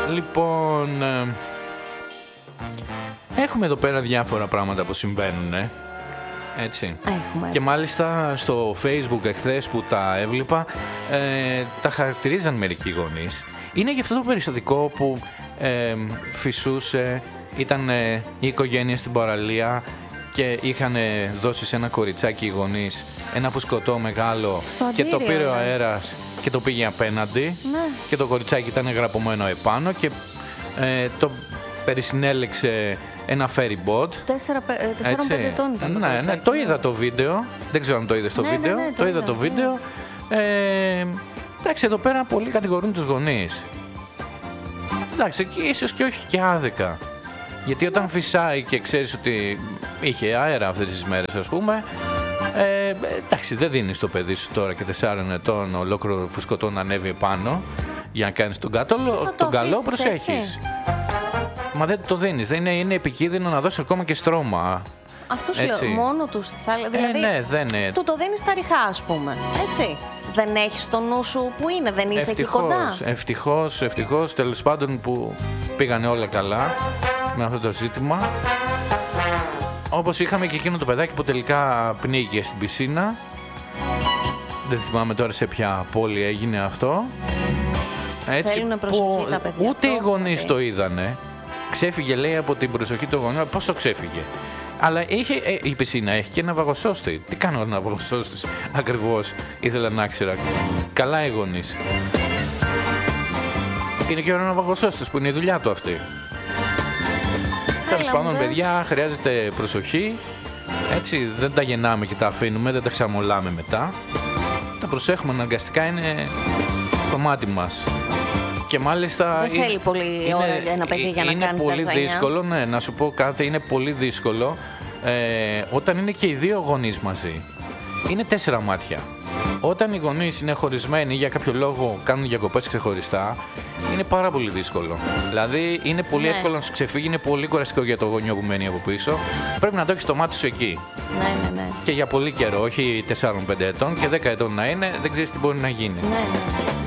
Λοιπόν, έχουμε εδώ πέρα διάφορα πράγματα που συμβαίνουν, έτσι. Έχουμε. Και μάλιστα στο Facebook εχθές που τα έβλεπα, τα χαρακτηρίζαν μερικοί γονείς. Είναι γι' αυτό το περιστατικό που φυσούσε, ήταν η οικογένεια στην παραλία και είχαν δώσει σε ένα κοριτσάκι οι γονείς ένα φουσκωτό μεγάλο και το πήρε ο αέρας και το πήγε απέναντι, ναι. Και το κοριτσάκι ήταν γραπωμένο επάνω και το περισυνέλεξε ένα ferry boat. 4-5 ετών ήταν. Ναι, το είδα το βίντεο. Δεν ξέρω αν το είδες το βίντεο. Ναι, το είδα το βίντεο. Εντάξει, εδώ πέρα πολλοί κατηγορούν τους γονείς. Εντάξει, ίσως και όχι και άδικα. Γιατί όταν φυσάει και ξέρεις ότι είχε αέρα αυτές τις μέρες, ας πούμε, εντάξει, δεν δίνεις το παιδί σου τώρα και 4 ετών ολόκληρο φουσκωτό να ανέβει πάνω για να κάνεις τον καλό, προσέχεις. Μα δεν το δίνεις, είναι επικίνδυνο να δώσει ακόμα και στρώμα. Αυτό σου λέω, μόνο τους θα δηλαδή, ναι, δεν είναι. Του το δίνεις στα ριχά, ας πούμε, έτσι. Δεν έχεις το νου σου που είναι, δεν είσαι εκεί κοντά. Ευτυχώς, τέλος πάντων που πήγανε όλα καλά με αυτό το ζήτημα. Όπως είχαμε και εκείνο το παιδάκι που τελικά πνίγηκε στην πισίνα. Δεν θυμάμαι τώρα σε ποια πόλη έγινε αυτό. Έτσι, θέλουν προσοχή τα παιδιά. Ούτε οι γονείς το είδανε. Ξέφυγε, λέει, από την προσοχή των γονιών. Πόσο ξέφυγε. Αλλά η πισίνα έχει και ένα βαγοσώστη. Τι κάνω ένα βαγοσώστη ακριβώς, ήθελα να ξέρω. Καλά οι γονείς. Είναι και ένα βαγοσώστη που είναι η δουλειά του αυτή. Τέλος πάντων, παιδιά, χρειάζεται προσοχή. Έτσι, δεν τα γεννάμε και τα αφήνουμε, δεν τα ξαμολάμε μετά. Τα προσέχουμε αναγκαστικά, είναι στο μάτι μας. Και μάλιστα δεν θέλει πολύ ώρα για ένα παιδί για να κάνει είναι πολύ δύσκολο, ναι, να σου πω κάτι, είναι πολύ δύσκολο όταν είναι και οι δύο γονείς μαζί. Είναι 4 μάτια. Όταν οι γονείς είναι χωρισμένοι για κάποιο λόγο, κάνουν διακοπές ξεχωριστά, είναι πάρα πολύ δύσκολο. Δηλαδή είναι πολύ εύκολο να σου ξεφύγει, είναι πολύ κουραστικό για το γονιό που μένει από πίσω. Πρέπει να το έχεις το μάτι σου εκεί. Ναι. Και για πολύ καιρό, όχι 4-5 ετών και 10 ετών να είναι, δεν ξέρεις τι μπορεί να γίνει. Ναι.